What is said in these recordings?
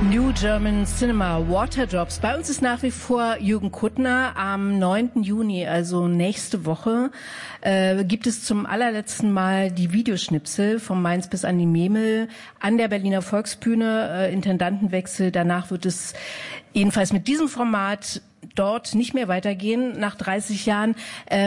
New German Cinema, Waterdrops. Bei uns ist nach wie vor Jürgen Kuttner. Am 9. Juni, also nächste Woche, gibt es zum allerletzten Mal die Videoschnipsel vom Mainz bis an die Memel an der Berliner Volksbühne. Intendantenwechsel. Danach wird es jedenfalls mit diesem Format dort nicht mehr weitergehen nach 30 Jahren.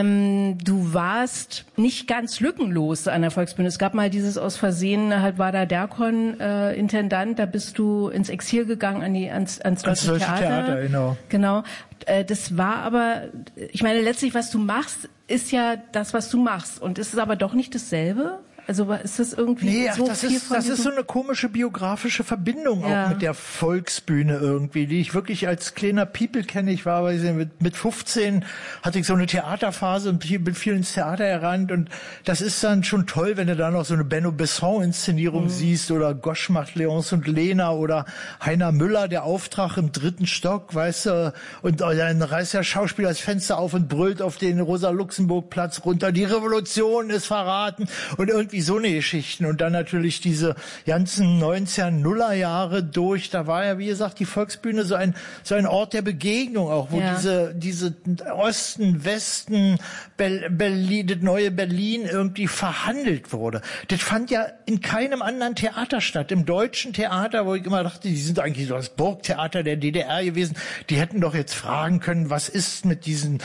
Du warst nicht ganz lückenlos an der Volksbühne. Es gab mal dieses aus Versehen, halt war da Derkon Intendant, da bist du ins Exil gegangen ans Deutsche Theater. Genau. Das war aber, ich meine, letztlich, was du machst, ist ja das, was du machst. Und ist es aber doch nicht dasselbe? Also ist das irgendwie das ist so eine komische biografische Verbindung auch mit der Volksbühne irgendwie, die ich wirklich als kleiner People kenne. Ich war mit 15 hatte ich so eine Theaterphase und bin viel ins Theater gerannt und das ist dann schon toll, wenn du da noch so eine Benno Besson-Inszenierung siehst oder Gosch macht Leonce und Lena oder Heiner Müller, der Auftrag im 3. Stock, weißt du, und dann reißt der Schauspieler das Fenster auf und brüllt auf den Rosa-Luxemburg-Platz runter, die Revolution ist verraten und irgendwie so eine Geschichten und dann natürlich diese ganzen 90er Jahre durch, da war ja wie gesagt die Volksbühne so ein Ort der Begegnung auch, wo diese Osten, Westen, Berlin, das neue Berlin irgendwie verhandelt wurde. Das fand ja in keinem anderen Theater statt. Im deutschen Theater, wo ich immer dachte, die sind eigentlich so das Burgtheater der DDR gewesen, die hätten doch jetzt fragen können, was ist mit diesen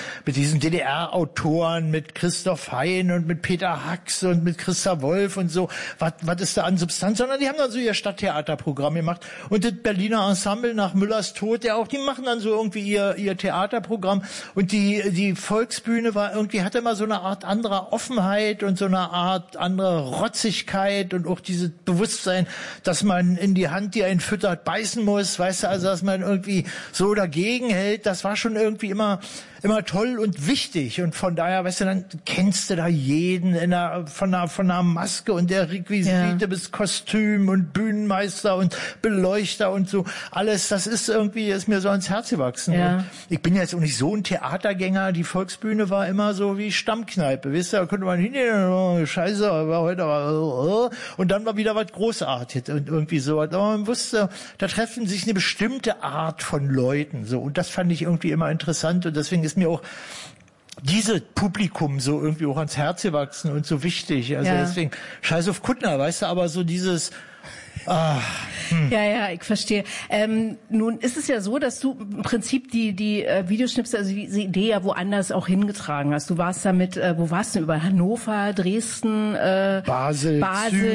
DDR-Autoren, mit Christoph Hein und mit Peter Hacks und mit Christa Wolf und so, was ist da an Substanz, sondern die haben dann so ihr Stadttheaterprogramm gemacht und das Berliner Ensemble nach Müllers Tod, die machen dann so irgendwie ihr Theaterprogramm und die Volksbühne war irgendwie, hatte immer so eine Art anderer Offenheit und so eine Art andere Rotzigkeit und auch dieses Bewusstsein, dass man in die Hand, die einen füttert, beißen muss, weißt du, also dass man irgendwie so dagegen hält, das war schon irgendwie immer toll und wichtig und von daher, weißt du, dann kennst du da jeden von einer Maske und der Requisite bis Kostüm und Bühnenmeister und Beleuchter und so alles, das ist mir so ans Herz gewachsen. Ja. Ich bin jetzt auch nicht so ein Theatergänger, die Volksbühne war immer so wie Stammkneipe, weißt du, da konnte man hingehen, scheiße, aber heute war und dann war wieder was Großartiges und irgendwie so, aber man wusste, da treffen sich eine bestimmte Art von Leuten, so, und das fand ich irgendwie immer interessant und deswegen ist mir auch dieses Publikum so irgendwie auch ans Herz gewachsen und so wichtig. Also deswegen, scheiß auf Kuttner, weißt du, aber so dieses... Ja, ich verstehe. Nun ist es ja so, dass du im Prinzip die Videoschnipsel, also diese Idee ja woanders auch hingetragen hast. Du warst damit, wo warst du? Über Hannover, Dresden, Basel,